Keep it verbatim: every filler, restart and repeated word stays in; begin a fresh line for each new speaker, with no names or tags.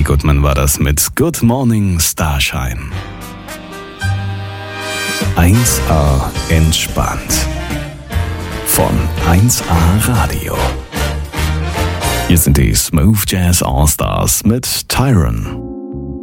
Goodman war das mit Good Morning Starshine. eins A entspannt. Von eins A Radio. Hier sind die Smooth Jazz All-Stars mit Tyron.